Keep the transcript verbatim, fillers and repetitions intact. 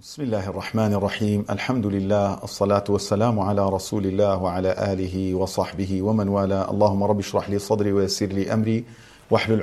بسم الله الرحمن الرحيم. الحمد لله، الصلاة والسلام على رسول الله وعلى آله وصحبه ومن والاه. اللهم رب اشرح لي صدري ويسر لي أمري واحلل